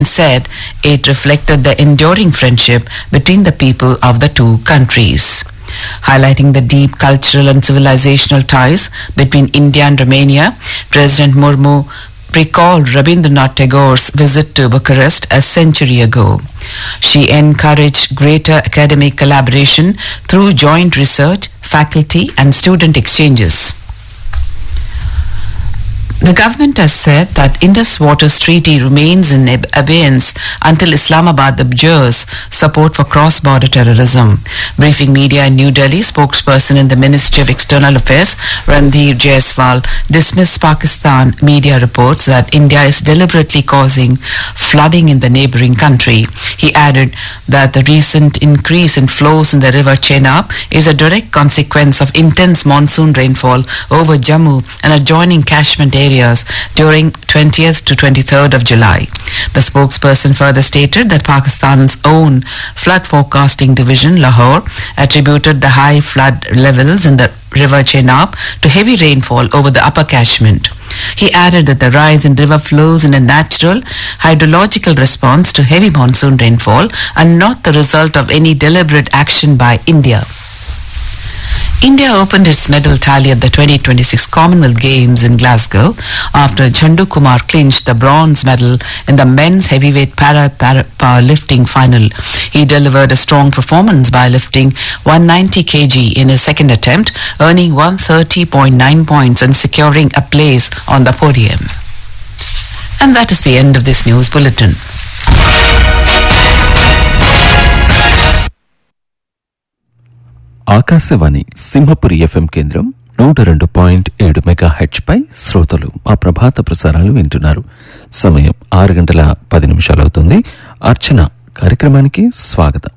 said it reflected the enduring friendship between the people of the two countries. Highlighting the deep cultural and civilizational ties between India and Romania, President Murmu recalled Rabindranath Tagore's visit to Bucharest a century ago. She encouraged greater academic collaboration through joint research, faculty and student exchanges. The government has said that Indus Waters Treaty remains in abeyance until Islamabad abjures support for cross-border terrorism. Briefing media in New Delhi, spokesperson in the Ministry of External Affairs, Randhir Jaiswal, dismissed Pakistan media reports that India is deliberately causing flooding in the neighboring country. He added that the recent increase in flows in the river Chenab is a direct consequence of intense monsoon rainfall over Jammu and adjoining catchment areas during 20th to 23rd of July. The spokesperson further stated that Pakistan's own flood forecasting division, Lahore, attributed the high flood levels in the river Chenab to heavy rainfall over the upper catchment. He added that the rise in river flows in a natural hydrological response to heavy monsoon rainfall and not the result of any deliberate action by India. India opened its medal tally at the 2026 Commonwealth Games in Glasgow after Chandu Kumar clinched the bronze medal in the men's heavyweight powerlifting final. He delivered a strong performance by lifting 190 kg in his second attempt, earning 130.9 points and securing a place on the podium. And that is the end of this news bulletin. Akashvani Simhapuri FM కేంద్రం 102.7 megahertz పై శ్రోతలు ఆ ప్రభాత ప్రసారాలు వింటున్నారు. సమయం 6 గంటల 10 నిమిషాలు అవుతుంది. అర్చన కార్యక్రమానికి స్వాగతం.